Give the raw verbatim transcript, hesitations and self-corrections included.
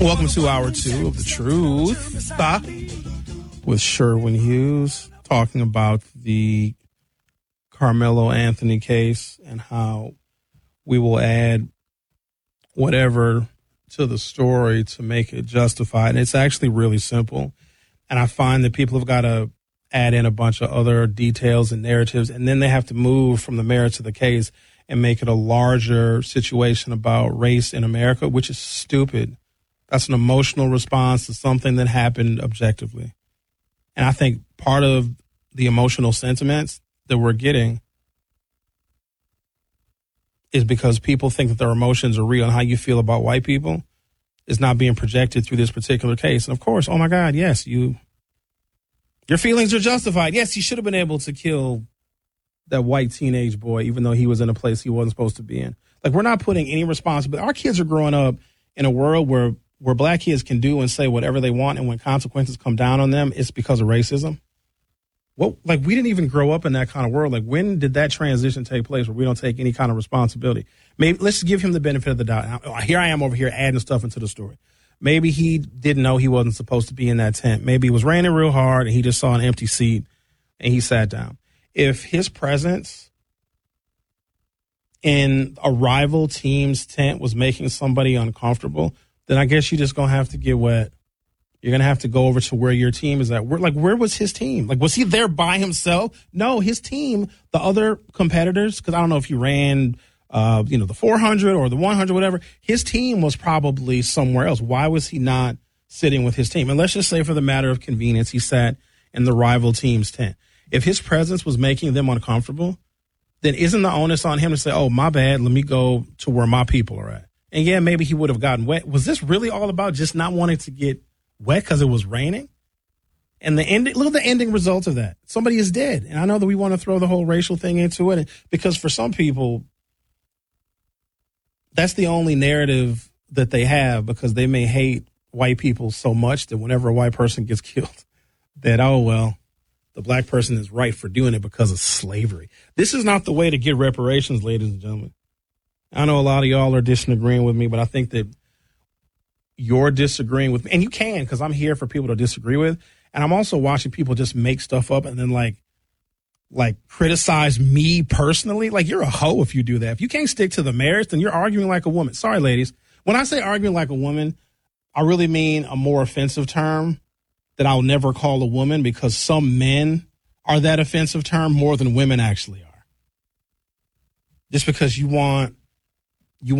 Welcome to hour two of The Truth uh, with Sherwin Hughes, talking about the Carmelo Anthony case and how we will add whatever to the story to make it justified. And it's actually really simple. And I find that people have got to add in a bunch of other details and narratives, and then they have to move from the merits of the case and make it a larger situation about race in America, which is stupid. That's an emotional response to something that happened objectively. And I think part of the emotional sentiments that we're getting is because people think that their emotions are real, and how you feel about white people is not being projected through this particular case. And of course, oh my God, yes, you, your feelings are justified. Yes, he should have been able to kill that white teenage boy, even though he was in a place he wasn't supposed to be in. Like, we're not putting any responsibility. Our kids are growing up in a world where where black kids can do and say whatever they want, and when consequences come down on them, it's because of racism. Well, like, we didn't even grow up in that kind of world. Like, when did that transition take place where we don't take any kind of responsibility? Maybe let's give him the benefit of the doubt. Now, here I am over here adding stuff into the story. Maybe he didn't know he wasn't supposed to be in that tent. Maybe it was raining real hard and he just saw an empty seat and he sat down. If his presence in a rival team's tent was making somebody uncomfortable, then I guess you're just going to have to get wet. You're going to have to go over to where your team is at. Where, like, where was his team? Like, was he there by himself? No, his team, the other competitors, because I don't know if he ran, uh, you know, the four hundred or the one hundred, whatever. His team was probably somewhere else. Why was he not sitting with his team? And let's just say, for the matter of convenience, he sat in the rival team's tent. If his presence was making them uncomfortable, then isn't the onus on him to say, oh, my bad, let me go to where my people are at? And yeah, maybe he would have gotten wet. Was this really all about just not wanting to get wet because it was raining? And the ending, look at the ending result of that. Somebody is dead. And I know that we want to throw the whole racial thing into it, because for some people, that's the only narrative that they have, because they may hate white people so much that whenever a white person gets killed, that, oh, well, the black person is right for doing it because of slavery. This is not the way to get reparations, ladies and gentlemen. I know a lot of y'all are disagreeing with me, but I think that you're disagreeing with me. And you can, because I'm here for people to disagree with. And I'm also watching people just make stuff up and then, like, like criticize me personally. Like, you're a hoe if you do that. If you can't stick to the merits, then you're arguing like a woman. Sorry, ladies. When I say arguing like a woman, I really mean a more offensive term that I'll never call a woman, because some men are that offensive term more than women actually are. Just because you want